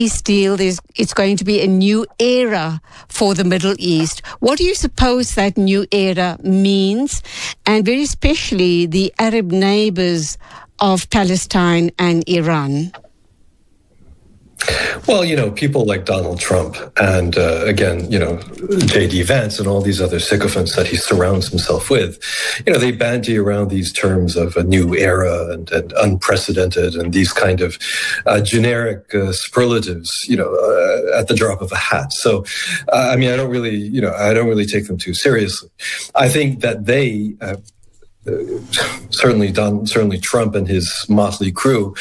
Peace deal, it's going to be a new era for the Middle East. What do you suppose that new era means? And very especially the Arab neighbors of Palestine and Iran. Well, people like Donald Trump and, again, J.D. Vance and all these other sycophants that he surrounds himself with, they bandy around these terms of a new era and unprecedented and these kind of generic superlatives, at the drop of a hat. So, I don't really take them too seriously. I think that they... certainly Trump and his motley crew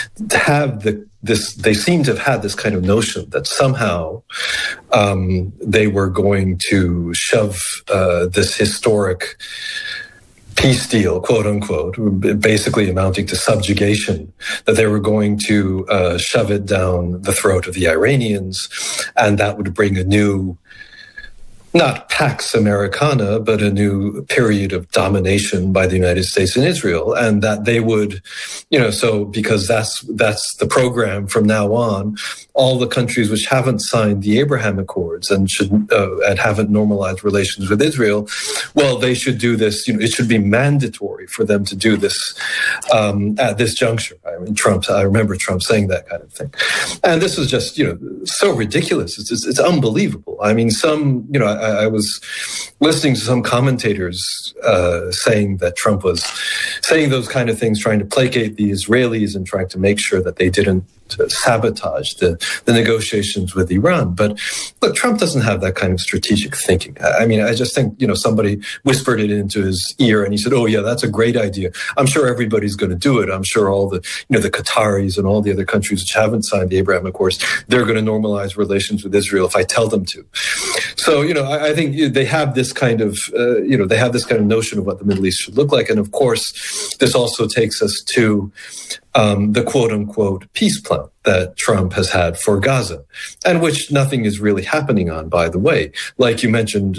they seem to have had this kind of notion that somehow they were going to shove this historic peace deal, quote unquote, basically amounting to subjugation, that they were going to shove it down the throat of the Iranians, and that would bring a new, not Pax Americana, but a new period of domination by the United States and Israel, and that they would, so because that's the program from now on, all the countries which haven't signed the Abraham Accords and haven't normalized relations with Israel, well, they should do this. It should be mandatory for them to do this at this juncture. I remember Trump saying that kind of thing, and this was just so ridiculous. It's unbelievable. I was listening to some commentators saying that Trump was saying those kind of things, trying to placate the Israelis and trying to make sure that they didn't sabotage the negotiations with Iran. But look, Trump doesn't have that kind of strategic thinking. I just think, somebody whispered it into his ear and he said, oh yeah, that's a great idea. I'm sure everybody's going to do it. I'm sure all the, the Qataris and all the other countries which haven't signed the Abraham Accords, they're going to normalize relations with Israel if I tell them to. So, I think they have this kind of, they have this kind of notion of what the Middle East should look like. And of course, this also takes us to the quote-unquote peace plan that Trump has had for Gaza, and which nothing is really happening on, by the way. Like you mentioned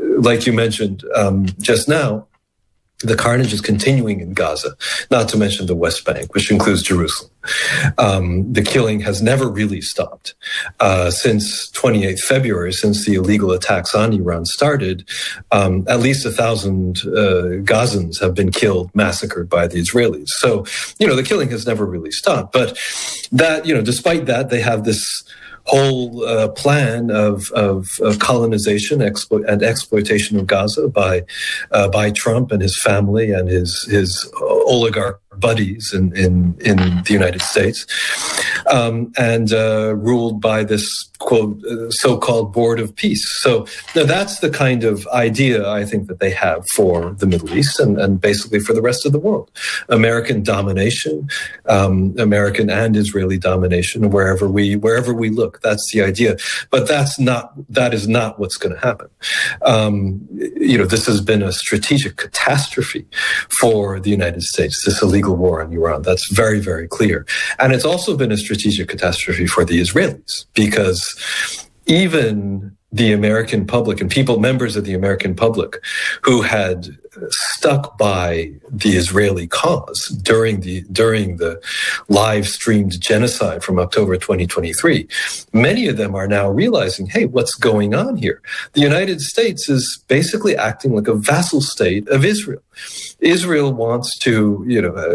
just now, the carnage is continuing in Gaza, not to mention the West Bank, which includes Jerusalem. The killing has never really stopped. Since 28th February, since the illegal attacks on Iran started, at least 1,000 Gazans have been killed, massacred by the Israelis. So, the killing has never really stopped. But that, despite that, they have this whole plan of colonization and exploitation of Gaza by Trump and his family and his oligarch buddies in the United States, and ruled by this quote so-called Board of Peace. So now that's the kind of idea I think that they have for the Middle East and basically for the rest of the world. American domination, American and Israeli domination wherever we look. That's the idea. But that is not what's going to happen. This has been a strategic catastrophe for the United States, this illegal war on Iran. That's very, very clear. And it's also been a strategic catastrophe for the Israelis, because even the American public and members of the American public who had stuck by the Israeli cause during the live streamed genocide from October 2023, many of them are now realizing, hey, what's going on here? The United States is basically acting like a vassal state of Israel. Israel wants to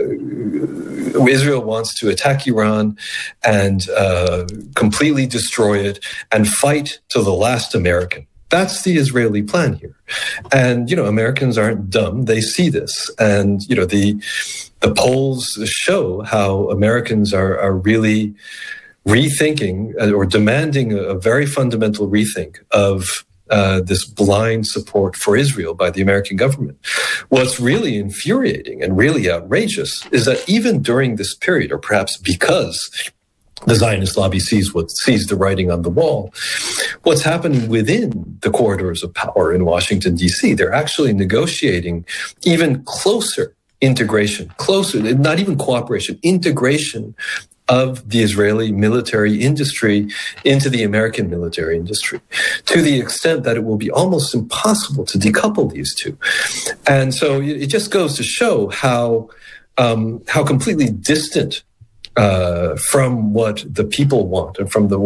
attack Iran and completely destroy it and fight to the last American. That's the Israeli plan here. And, Americans aren't dumb. They see this. And, the polls show how Americans are really rethinking or demanding a very fundamental rethink of this blind support for Israel by the American government. What's really infuriating and really outrageous is that even during this period, or perhaps because the Zionist lobby sees the writing on the wall, what's happening within the corridors of power in Washington, D.C., they're actually negotiating even closer integration, not even cooperation, integration of the Israeli military industry into the American military industry, to the extent that it will be almost impossible to decouple these two. And so it just goes to show how completely distant from what the people want and from